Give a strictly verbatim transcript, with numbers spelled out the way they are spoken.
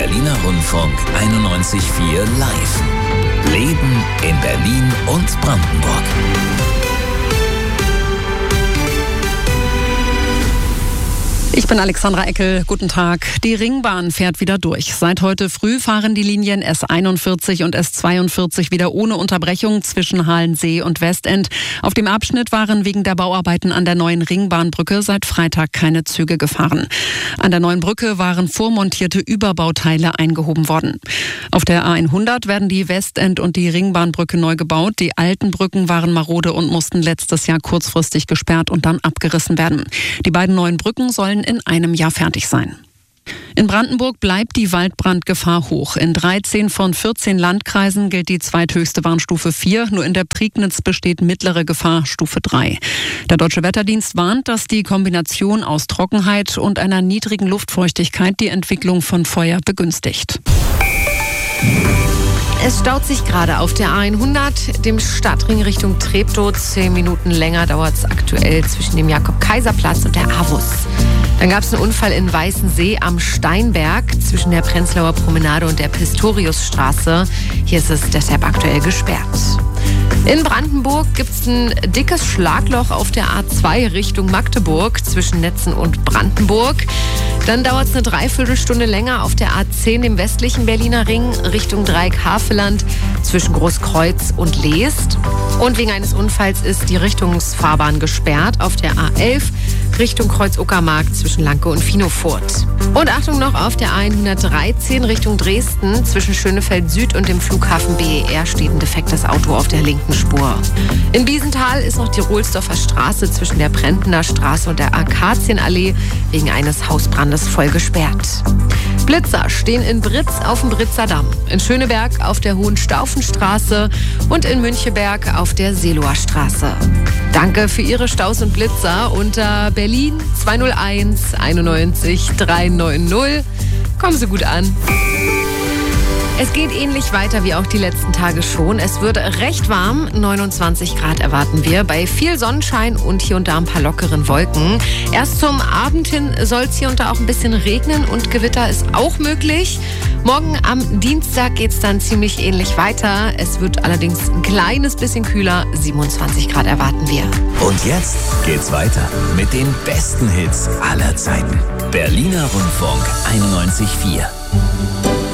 Berliner Rundfunk einundneunzig Komma vier live. Leben in Berlin und Brandenburg. Ich bin Alexandra Eckel. Guten Tag. Die Ringbahn fährt wieder durch. Seit heute früh fahren die Linien S einundvierzig und S zweiundvierzig wieder ohne Unterbrechung zwischen Halensee und Westend. Auf dem Abschnitt waren wegen der Bauarbeiten an der neuen Ringbahnbrücke seit Freitag keine Züge gefahren. An der neuen Brücke waren vormontierte Überbauteile eingehoben worden. Auf der A hundert werden die Westend und die Ringbahnbrücke neu gebaut. Die alten Brücken waren marode und mussten letztes Jahr kurzfristig gesperrt und dann abgerissen werden. Die beiden neuen Brücken sollen in einem Jahr fertig sein. In Brandenburg bleibt die Waldbrandgefahr hoch. In dreizehn von vierzehn Landkreisen gilt die zweithöchste Warnstufe vier. Nur in der Prignitz besteht mittlere Gefahr, Stufe drei. Der Deutsche Wetterdienst warnt, dass die Kombination aus Trockenheit und einer niedrigen Luftfeuchtigkeit die Entwicklung von Feuer begünstigt. Es staut sich gerade auf der A hundert, dem Stadtring Richtung Treptow. Zehn Minuten länger dauert es aktuell zwischen dem Jakob-Kaiser-Platz und der Avus. Dann gab es einen Unfall in Weißensee am Steinberg zwischen der Prenzlauer Promenade und der Pistoriusstraße. Hier ist es deshalb aktuell gesperrt. In Brandenburg gibt es ein dickes Schlagloch auf der A zwei Richtung Magdeburg zwischen Netzen und Brandenburg. Dann dauert es eine Dreiviertelstunde länger auf der A zehn im westlichen Berliner Ring Richtung Dreieck-Havelland zwischen Großkreuz und Leest. Und wegen eines Unfalls ist die Richtungsfahrbahn gesperrt auf der A elf Richtung Kreuz-Uckermark zwischen Lanke und Finofurt. Und Achtung noch, auf der A hundertdreizehn Richtung Dresden zwischen Schönefeld Süd und dem Flughafen B E R steht ein defektes Auto auf der linken Spur. In Biesenthal ist noch die Rohlsdorfer Straße zwischen der Prentener Straße und der Akazienallee wegen eines Hausbrandes voll gesperrt. Blitzer stehen in Britz auf dem Britzer Damm, in Schöneberg auf der Hohenstaufenstraße und in Müncheberg auf der Seeloer Straße. Danke für Ihre Staus und Blitzer unter Berlin zwei null eins einundneunzig dreihundertneunzig. Kommen Sie gut an. Es geht ähnlich weiter wie auch die letzten Tage schon. Es wird recht warm, neunundzwanzig Grad erwarten wir, bei viel Sonnenschein und hier und da ein paar lockeren Wolken. Erst zum Abend hin soll es hier und da auch ein bisschen regnen und Gewitter ist auch möglich. Morgen am Dienstag geht es dann ziemlich ähnlich weiter. Es wird allerdings ein kleines bisschen kühler, siebenundzwanzig Grad erwarten wir. Und jetzt geht's weiter mit den besten Hits aller Zeiten. Berliner Rundfunk einundneunzig Komma vier.